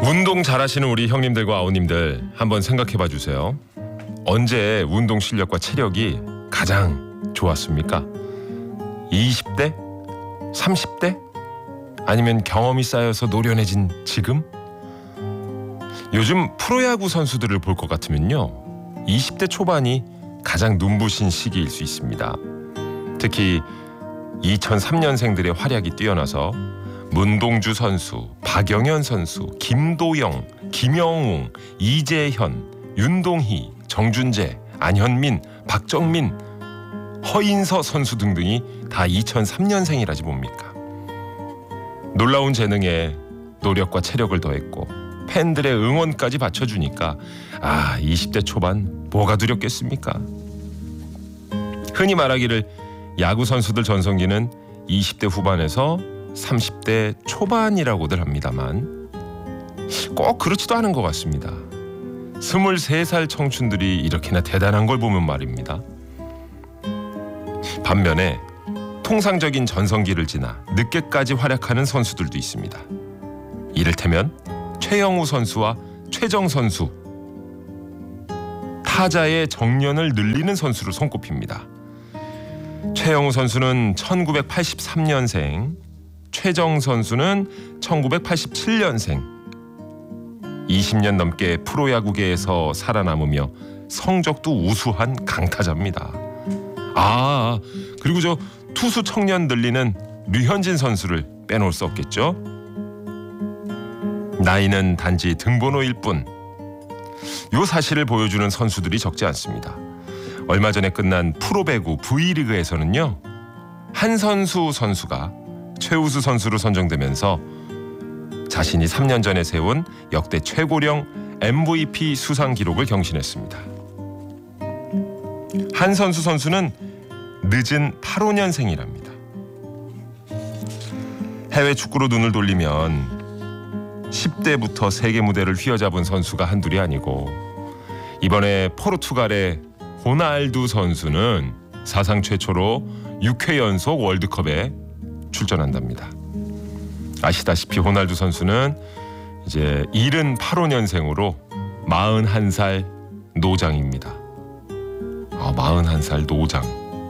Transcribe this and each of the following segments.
운동 잘하시는 우리 형님들과 아우님들 한번 생각해봐 주세요. 언제 운동 실력과 체력이 가장 좋았습니까? 20대? 30대? 아니면 경험이 쌓여서 노련해진 지금? 요즘 프로야구 선수들을 볼 것 같으면요, 20대 초반이 가장 눈부신 시기일 수 있습니다. 특히 2003년생들의 활약이 뛰어나서 문동주 선수, 박영현 선수, 김도영, 김영웅, 이재현, 윤동희, 정준재, 안현민, 박정민, 허인서 선수 등등이 다 2003년생이라지 뭡니까? 놀라운 재능에 노력과 체력을 더했고 팬들의 응원까지 받쳐주니까 20대 초반 뭐가 두렵겠습니까? 흔히 말하기를 야구 선수들 전성기는 20대 후반에서 30대 초반이라고들 합니다만 꼭 그렇지도 않은 것 같습니다. 23살 청춘들이 이렇게나 대단한 걸 보면 말입니다. 반면에 통상적인 전성기를 지나 늦게까지 활약하는 선수들도 있습니다. 이를테면 최영우 선수와 최정 선수, 타자의 정년을 늘리는 선수로 손꼽힙니다. 최영우 선수는 1983년생, 최정 선수는 1987년생. 20년 넘게 프로야구계에서 살아남으며 성적도 우수한 강타자입니다. 그리고 저 투수 청년 늘리는 류현진 선수를 빼놓을 수 없겠죠. 나이는 단지 등번호일 뿐. 요 사실을 보여주는 선수들이 적지 않습니다. 얼마 전에 끝난 프로배구 V리그에서는요, 한선수 선수가 최우수 선수로 선정되면서 자신이 3년 전에 세운 역대 최고령 MVP 수상 기록을 경신했습니다. 한선수 선수는 늦은 85년생이랍니다. 해외 축구로 눈을 돌리면 10대부터 세계 무대를 휘어잡은 선수가 한둘이 아니고, 이번에 포르투갈의 호날두 선수는 사상 최초로 6회 연속 월드컵에 출전한답니다. 아시다시피 호날두 선수는 이제 78년생으로 41살 노장입니다. 41살 노장.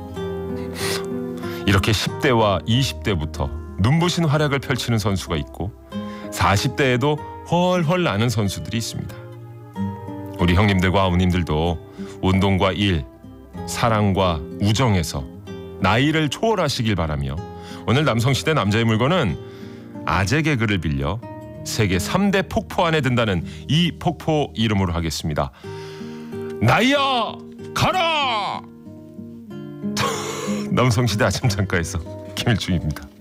이렇게 10대와 20대부터 눈부신 활약을 펼치는 선수가 있고 40대에도 헐헐 나는 선수들이 있습니다. 우리 형님들과 아우님들도 운동과 일, 사랑과 우정에서 나이를 초월하시길 바라며, 오늘 남성시대 남자의 물건은 아재 개그를 빌려 세계 3대 폭포 안에 든다는 이 폭포 이름으로 하겠습니다. 나이야 가라! 남성시대 아침 창가에서 김일중입니다.